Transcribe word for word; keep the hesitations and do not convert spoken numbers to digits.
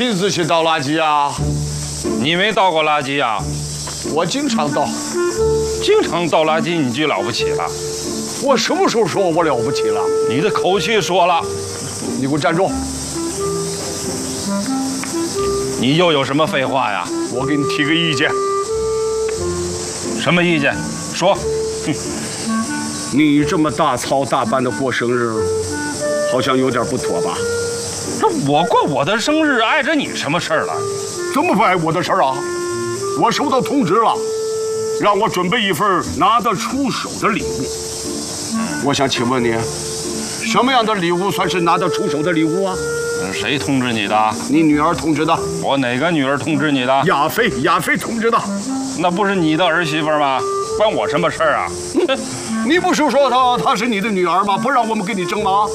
亲自去倒垃圾啊？ 你没倒过垃圾啊？ 我经常倒。 经常倒垃圾，你就了不起了？ 我什么时候说我了不起了？ 你的口气说了。 你给我站住！ 你又有什么废话呀？ 我给你提个意见。 什么意见？说。 哼，你这么大操大办的过生日，好像有点不妥吧？ 那我过我的生日，碍着你什么事儿了？ 怎么不碍我的事儿啊？我收到通知了，让我准备一份拿得出手的礼物。我想请问你，什么样的礼物算是拿得出手的礼物啊？ 谁通知你的？ 你女儿通知的。 我哪个女儿通知你的？ 亚飞，亚飞通知的。 那不是你的儿媳妇吗？关我什么事儿啊？ 你不是说她她是你的女儿吗？不让我们跟你争吗？